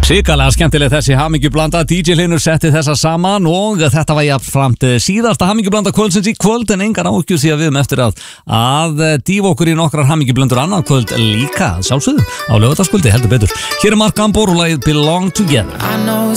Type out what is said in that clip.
Hrikalega skemmtileg þessi hamingjublanda. DJ Hlynur setti þessa saman og þetta var jafnframt síðasta hamingjublanda kvöldsins í kvöld, en engan áhyggjur því að við eftir að dýfa okkur í nokkrar hamingjublöndur annað kvöld líka, sjálfsögðu á laugardagskvöldi heldur betur. Hér er Mark Gambor og lagið Belong Together. I know